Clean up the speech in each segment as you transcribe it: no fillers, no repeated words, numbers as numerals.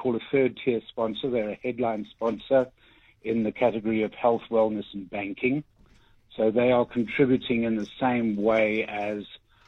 call a third-tier sponsor. They're a headline sponsor in the category of health, wellness, and banking. So they are contributing in the same way as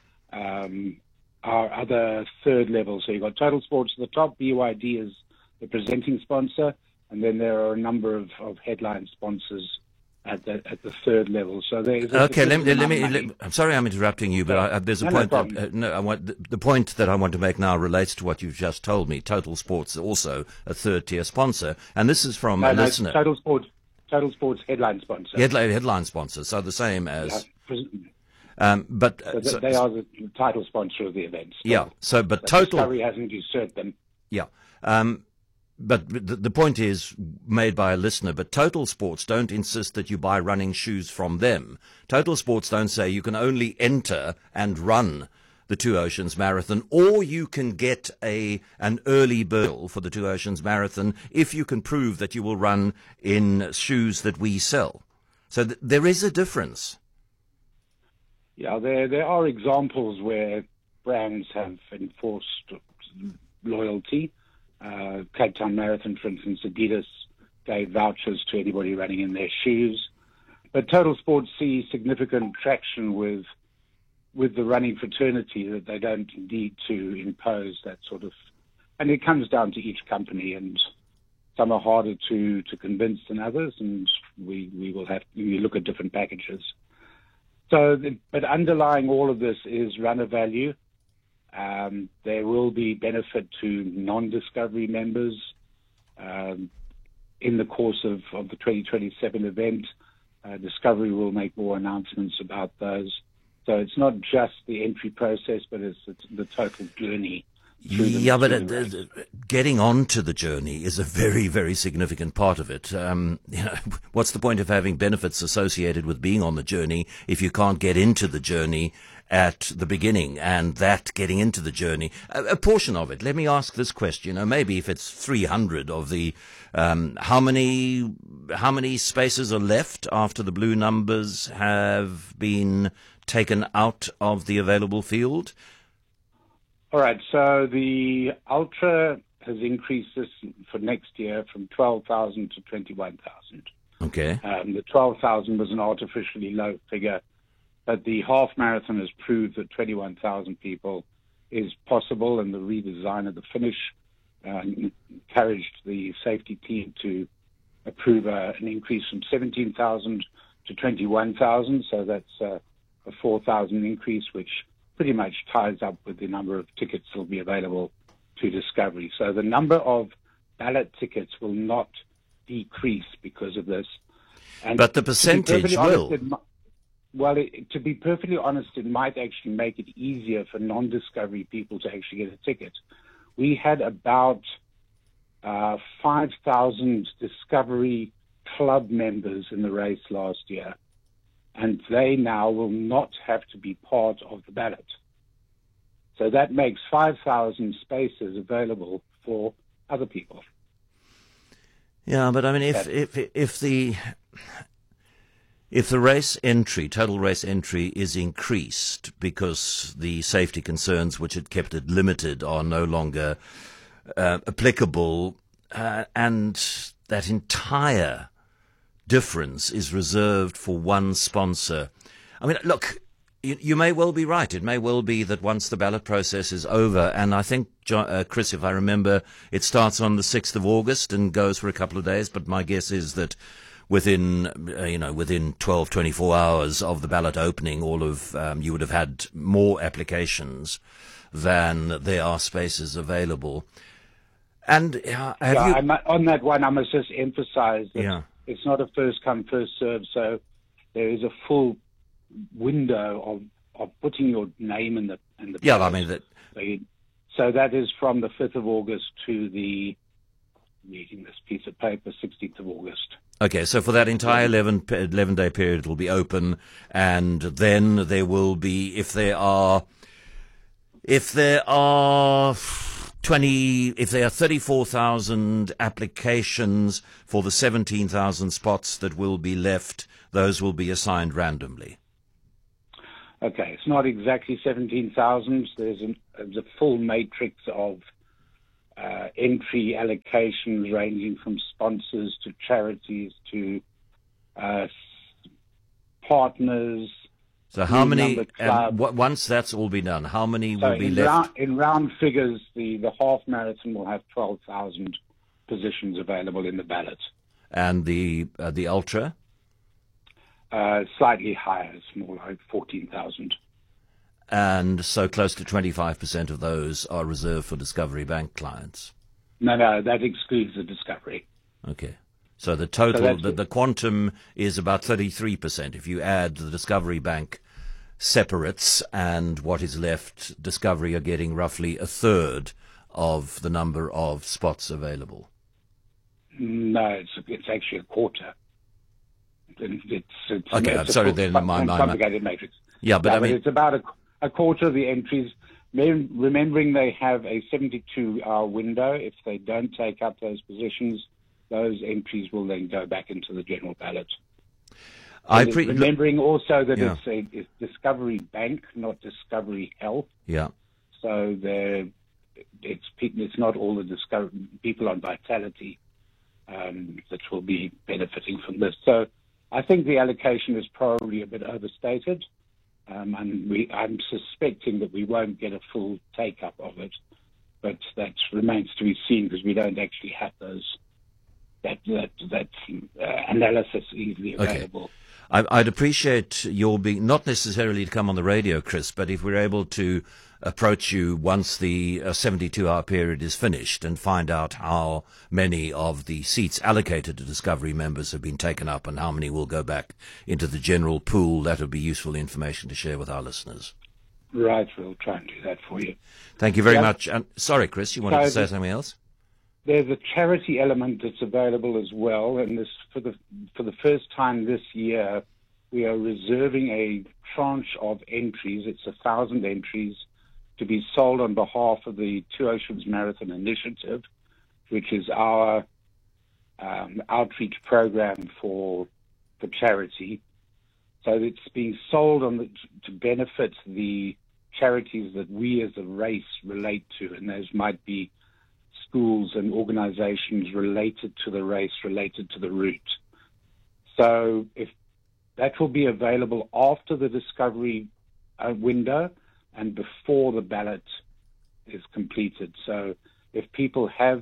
our other third level. So you've got Total Sports at the top. BYD is the presenting sponsor, and then there are a number of headline sponsors at the third level. So there's okay. I'm sorry, I'm interrupting you, but there's a point. The point that I want to make now relates to what you've just told me. Total Sports is also a third-tier sponsor, and this is from a listener. Total Sports headline sponsor. Headline sponsor, so the same as. Yeah. They are the title sponsor of the event. Yeah. But Total Discovery hasn't usurped them. Yeah. But the point is made by a listener, but Total Sports don't insist that you buy running shoes from them. Total Sports don't say you can only enter and run the Two Oceans Marathon, or you can get an early bird for the Two Oceans Marathon if you can prove that you will run in shoes that we sell. So there is a difference. Yeah, there are examples where brands have enforced loyalty. Cape Town Marathon, for instance, Adidas gave vouchers to anybody running in their shoes. But Total Sports sees significant traction with the running fraternity that they don't need to impose that sort of... And it comes down to each company, and some are harder to convince than others, and we look at different packages. But underlying all of this is runner value. There will be benefit to non-Discovery members in the course of the 2027 event. Discovery will make more announcements about those. So it's not just the entry process, but it's the total journey. Yeah, but getting onto the journey is a very, very significant part of it. What's the point of having benefits associated with being on the journey if you can't get into the journey at the beginning, and that getting into the journey, a portion of it. Let me ask this question, maybe if it's 300 of the, how many spaces are left after the blue numbers have been taken out of the available field? All right, so the Ultra has increased this for next year from 12,000 to 21,000. Okay. The 12,000 was an artificially low figure, but the half marathon has proved that 21,000 people is possible, and the redesign of the finish encouraged the safety team to approve an increase from 17,000 to 21,000, so that's a 4,000 increase, which pretty much ties up with the number of tickets that will be available to Discovery. So the number of ballot tickets will not decrease because of this. And but the percentage will. To be perfectly honest, it might actually make it easier for non-Discovery people to actually get a ticket. We had about 5,000 Discovery Club members in the race last year, and they now will not have to be part of the ballot. So that makes 5,000 spaces available for other people. Yeah, but I mean, if the race entry, total race entry, is increased because the safety concerns which had kept it limited are no longer applicable, and that entire difference is reserved for one sponsor. I mean, look, you may well be right. It may well be that once the ballot process is over, and I think, Chris, if I remember, it starts on the 6th of August and goes for a couple of days, but my guess is that within 12, 24 hours of the ballot opening, you would have had more applications than there are spaces available. And on that one, I must just emphasize that it's not a first come, first serve, so there is a full window of putting your name in the yeah, I mean that. So that is from the 5th of August to the, reading this piece of paper, 16th of August. Okay, so for that entire 11-day period, it will be open, and then there will be, if there are 34,000 applications for the 17,000 spots that will be left, those will be assigned randomly. Okay, it's not exactly 17,000. There's a full matrix of entry allocations ranging from sponsors to charities to partners. So how many, once that's all been done, how many will be left? In round figures, the half marathon will have 12,000 positions available in the ballot. And the ultra? Slightly higher, it's more like 14,000. And so close to 25% of those are reserved for Discovery Bank clients? No, that excludes the Discovery. Okay. So the total, the quantum is about 33%. If you add the Discovery Bank separates and what is left, Discovery are getting roughly a third of the number of spots available. No, it's actually a quarter. It's okay, I'm sorry, then my complicated matrix. Yeah, but I mean, it's about a quarter of the entries. Remembering they have a 72-hour window. If they don't take up those positions, those entries will then go back into the general ballot. Remembering also that it's Discovery Bank, not Discovery Health. Yeah. So it's not all the people on Vitality that will be benefiting from this. So I think the allocation is probably a bit overstated, and I'm suspecting that we won't get a full take-up of it, but that remains to be seen because we don't actually have that analysis easily available. Okay. I'd appreciate your being, not necessarily to come on the radio, Chris, but if we're able to approach you once the 72-hour period is finished and find out how many of the seats allocated to Discovery members have been taken up and how many will go back into the general pool, that would be useful information to share with our listeners. Right, we'll try and do that for you. Thank you very much. And sorry, Chris, you wanted to say something else? There's a charity element that's available as well, and this for the first time this year, we are reserving a tranche of entries. It's 1,000 entries to be sold on behalf of the Two Oceans Marathon Initiative, which is our outreach program for charity. So it's being sold to benefit the charities that we as a race relate to, and those might be schools and organizations related to the race, related to the route. So if that will be available after the Discovery window and before the ballot is completed. So if people have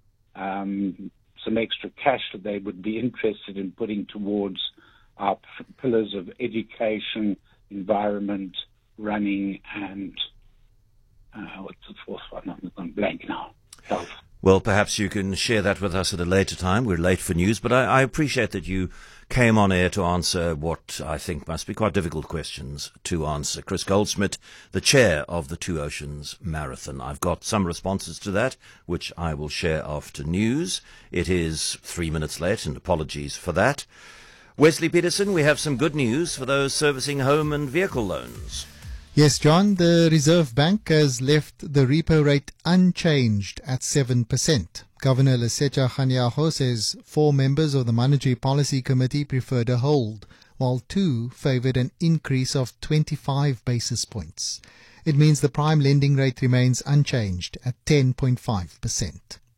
some extra cash that they would be interested in putting towards our pillars of education, environment, running, and what's the fourth one? I'm going blank now. Health. Well, perhaps you can share that with us at a later time. We're late for news, but I appreciate that you came on air to answer what I think must be quite difficult questions to answer. Chris Goldsmith, the chair of the Two Oceans Marathon. I've got some responses to that, which I will share after news. It is 3 minutes late, and apologies for that. Wesley Peterson, we have some good news for those servicing home and vehicle loans. Yes, John, the Reserve Bank has left the repo rate unchanged at 7%. Governor Lesetja Kganyago says 4 members of the Monetary Policy Committee preferred a hold, while 2 favoured an increase of 25 basis points. It means the prime lending rate remains unchanged at 10.5%.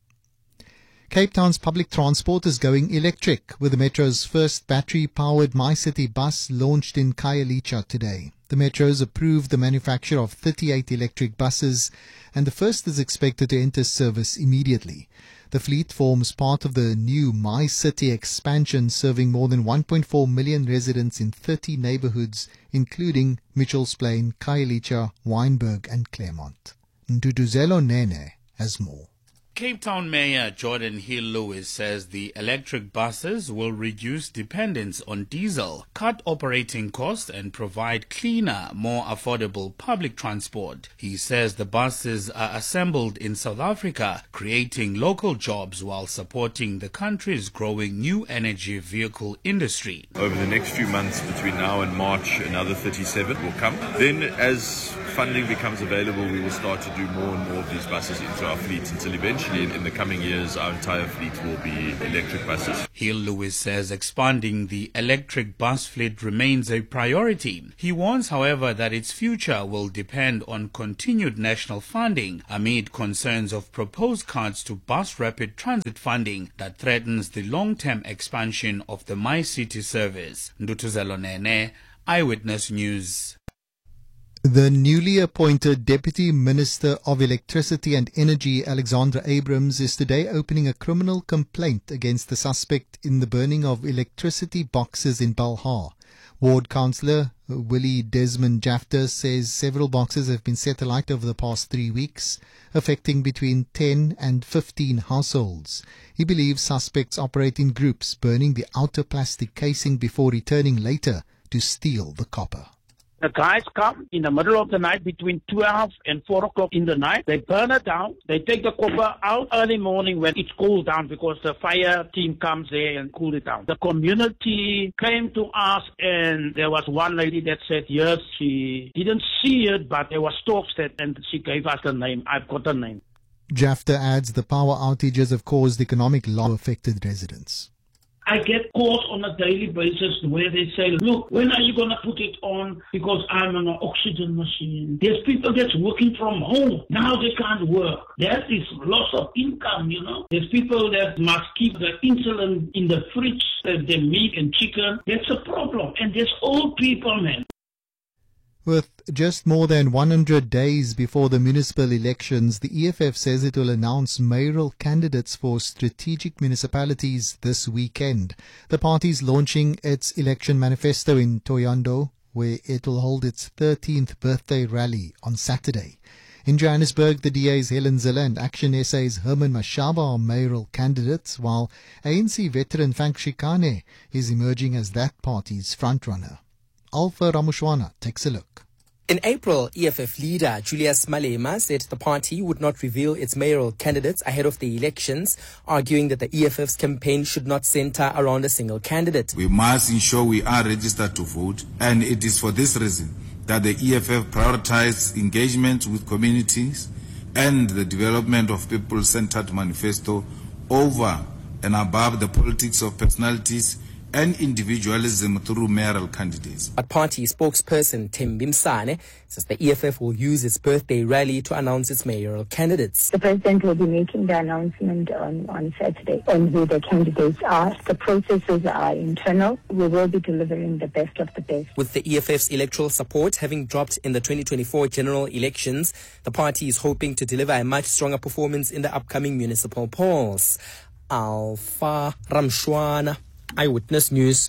Cape Town's public transport is going electric, with the Metro's first battery-powered MyCity bus launched in Khayelitsha today. The Metro has approved the manufacture of 38 electric buses, and the first is expected to enter service immediately. The fleet forms part of the new MyCity expansion, serving more than 1.4 million residents in 30 neighbourhoods, including Mitchells Plain, Khayelitsha, Wynberg and Claremont. Nduduzelo Nene has more. Cape Town Mayor Jordan Hill-Lewis says the electric buses will reduce dependence on diesel, cut operating costs and provide cleaner, more affordable public transport. He says the buses are assembled in South Africa, creating local jobs while supporting the country's growing new energy vehicle industry. Over the next few months, between now and March, another 37 will come. Then as funding becomes available, we will start to do more and more of these buses into our fleet until eventually eventually in the coming years our entire fleet will be electric buses. Hill Lewis says expanding the electric bus fleet remains a priority. He warns, however, that its future will depend on continued national funding amid concerns of proposed cuts to bus rapid transit funding that threatens the long-term expansion of the MyCity service. Ndutuzelo Nene, Eyewitness News. The newly appointed Deputy Minister of Electricity and Energy, Alexandra Abrams, is today opening a criminal complaint against the suspect in the burning of electricity boxes in Belhar. Ward Councillor Willie Desmond Jafter says several boxes have been set alight over the past 3 weeks, affecting between 10 and 15 households. He believes suspects operate in groups, burning the outer plastic casing before returning later to steal the copper. The guys come in the middle of the night between 12 and 4 o'clock in the night. They burn it down. They take the copper out early morning when it's cooled down because the fire team comes there and cool it down. The community came to us and there was one lady that said, yes, she didn't see it, but there was talks that, and she gave us the name. I've got the name. Jafter adds the power outages have caused economic loss to affected residents. I get calls on a daily basis where they say, look, when are you going to put it on? Because I'm on an oxygen machine. There's people that's working from home. Now they can't work. That is loss of income, you know. There's people that must keep the insulin in the fridge, the meat and chicken. That's a problem. And there's old people, man. With just more than 100 days before the municipal elections, the EFF says it will announce mayoral candidates for strategic municipalities this weekend. The party is launching its election manifesto in Thohoyandou, where it will hold its 13th birthday rally on Saturday. In Johannesburg, the DA's Helen Zille and Action SA's Herman Mashaba are mayoral candidates, while ANC veteran Frank Chikane is emerging as that party's frontrunner. Alpha Ramushwana takes a look. In April, EFF leader Julius Malema said the party would not reveal its mayoral candidates ahead of the elections, arguing that the EFF's campaign should not center around a single candidate. We must ensure we are registered to vote, and it is for this reason that the EFF prioritizes engagement with communities and the development of people-centered manifesto over and above the politics of personalities and individualism through mayoral candidates. But party spokesperson Thembi Msane says the EFF will use its birthday rally to announce its mayoral candidates. The president will be making the announcement on Saturday on who the candidates are. The processes are internal. We will be delivering the best of the best. With the EFF's electoral support having dropped in the 2024 general elections, the party is hoping to deliver a much stronger performance in the upcoming municipal polls. Alpha Ramshwana, Eyewitness News.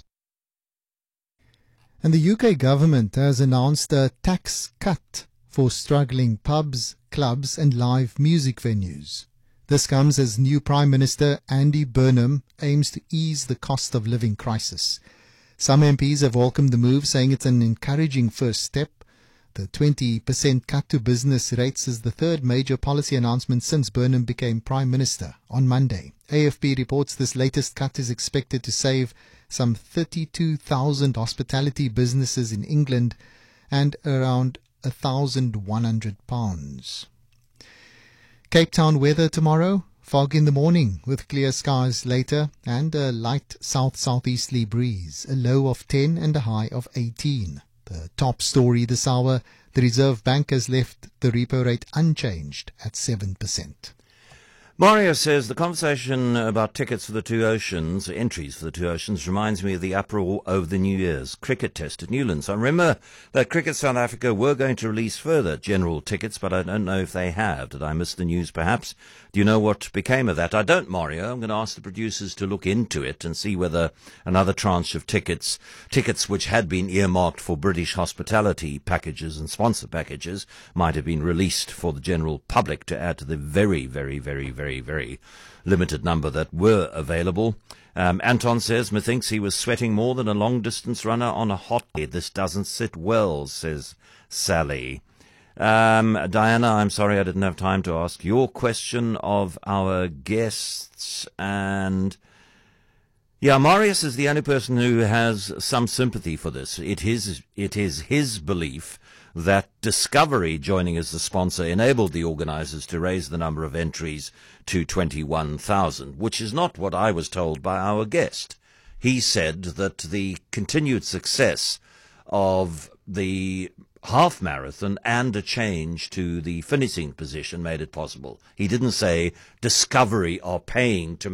And the UK government has announced a tax cut for struggling pubs, clubs and live music venues. This comes as new Prime Minister Andy Burnham aims to ease the cost of living crisis. Some MPs have welcomed the move, saying it's an encouraging first step. The 20% cut to business rates is the third major policy announcement since Burnham became Prime Minister on Monday. AFP reports this latest cut is expected to save some 32,000 hospitality businesses in England and around £1,100. Cape Town weather tomorrow. Fog in the morning with clear skies later and a light south-southeasterly breeze. A low of 10 and a high of 18. The top story this hour, the Reserve Bank has left the repo rate unchanged at 7%. Mario says the conversation about tickets for the Two Oceans, entries for the Two Oceans, reminds me of the uproar over the New Year's cricket test at Newlands. I remember that Cricket South Africa were going to release further general tickets, but I don't know if they have. Did I miss the news perhaps? Do you know what became of that? I don't, Mario. I'm going to ask the producers to look into it and see whether another tranche of tickets which had been earmarked for British hospitality packages and sponsor packages, might have been released for the general public to add to the very, very, very, very, very limited number that were available. Anton says, methinks he was sweating more than a long-distance runner on a hot day. This doesn't sit well, says Sally. Diana, I'm sorry I didn't have time to ask your question of our guests. And yeah, Marius is the only person who has some sympathy for this. It is his belief that Discovery joining as the sponsor enabled the organisers to raise the number of entries to 21,000, which is not what I was told by our guest. He said that the continued success of the half marathon and a change to the finishing position made it possible. He didn't say Discovery are paying to